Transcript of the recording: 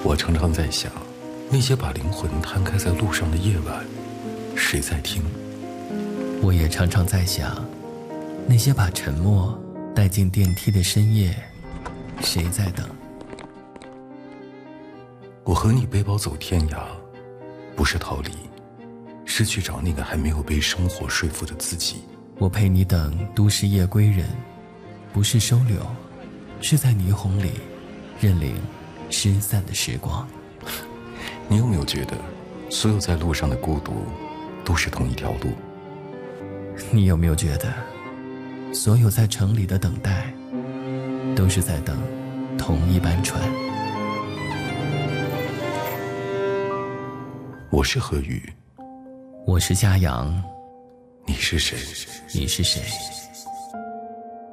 我常常在想，那些把灵魂摊开在路上的夜晚，谁在听？ 我也常常在想，那些把沉默带进电梯的深夜，谁在等？ 我和你背包走天涯，不是逃离，是去找那个还没有被生活说服的自己。 我陪你等都市夜归人，不是收留，是在霓虹里认领失散的时光。 你有没有觉得，所有在路上的孤独，都是同一条路？ 你有没有觉得，所有在城里的等待，都是在等同一班船？ 我是何宇， 我是嘉阳， 你是谁？ 你是谁？